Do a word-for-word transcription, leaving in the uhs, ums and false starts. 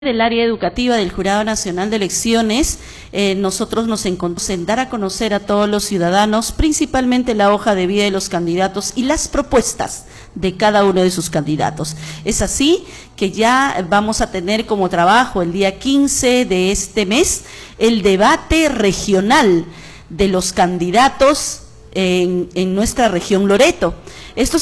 Del área educativa del Jurado Nacional de Elecciones, eh, nosotros nos encontramos en dar a conocer a todos los ciudadanos, principalmente la hoja de vida de los candidatos y las propuestas de cada uno de sus candidatos. Es así que ya vamos a tener como trabajo el día quince de este mes el debate regional de los candidatos en, en nuestra región Loreto. Estos